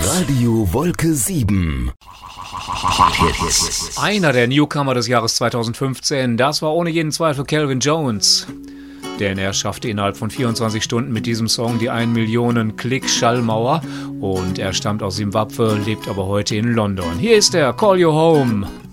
Radio Wolke 7. Einer der Newcomer des Jahres 2015, das war ohne jeden Zweifel Calvin Jones. Denn er schaffte innerhalb von 24 Stunden mit diesem Song die 1 Millionen Klick-Schallmauer und er stammt aus Simbabwe, lebt aber heute in London. Hier ist er, Call You Home.